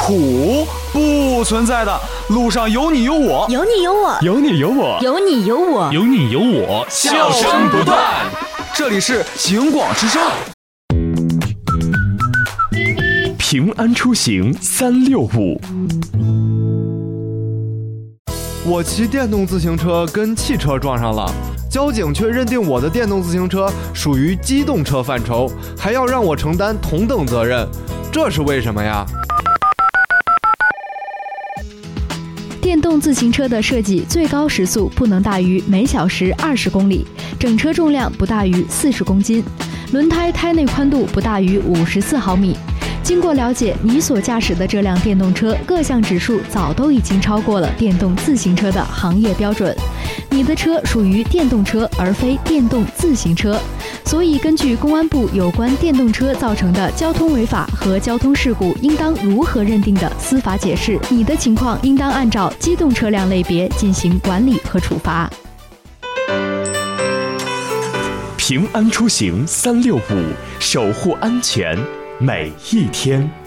苦，不存在的。路上有你有我， 有你有我， 有你有我， 有你有我， 有你有我， 笑声不断。这里是警广之声。 平安出行365。 我骑电动自行车跟汽车撞上了，交警却认定我的电动自行车属于机动车范畴，还要让我承担同等责任，这是为什么呀？ 电动自行车的设计最高时速不能大于每小时20公里，整车重量不大于40公斤，轮胎胎内宽度不大于54毫米。经过了解，你所驾驶的这辆电动车各项指数早都已经超过了电动自行车的行业标准。你的车属于电动车而非电动自行车，所以根据公安部有关电动车造成的交通违法和交通事故应当如何认定的司法解释，你的情况应当按照机动车辆类别进行管理和处罚。 平安出行365，守护安全每一天。